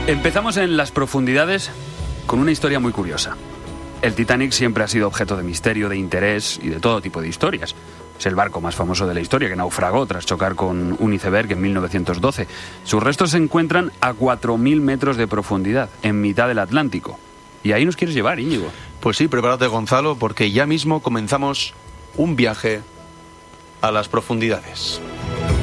Empezamos en las profundidades con una historia muy curiosa. El Titanic siempre ha sido objeto de misterio, de interés y de todo tipo de historias. Es el barco más famoso de la historia, que naufragó tras chocar con un iceberg en 1912. Sus restos se encuentran a 4.000 metros de profundidad, en mitad del Atlántico. Y ahí nos quieres llevar, Íñigo. Pues sí, prepárate, Gonzalo, porque ya mismo comenzamos un viaje a las profundidades.